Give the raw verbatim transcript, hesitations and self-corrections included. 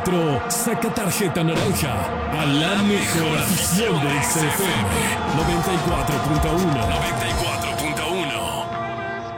veinticuatro, saca tarjeta naranja a la mejor afición de X F M noventa y cuatro punto uno.